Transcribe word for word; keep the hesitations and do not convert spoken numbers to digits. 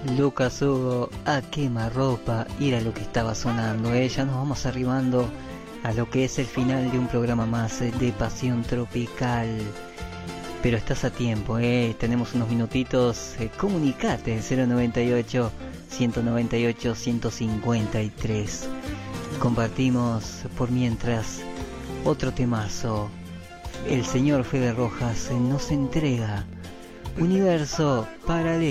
Lucas Hugo a quemarropa, y era lo que estaba sonando, ¿eh? Ya nos vamos arribando a lo que es el final de un programa más eh, de Pasión Tropical. Pero estás a tiempo, ¿eh? Tenemos unos minutitos. Eh, comunicate, cero noventa y ocho, ciento noventa y ocho, ciento cincuenta y tres. Compartimos por mientras otro temazo. El señor Fede Rojas eh, nos entrega Universo Paralelo.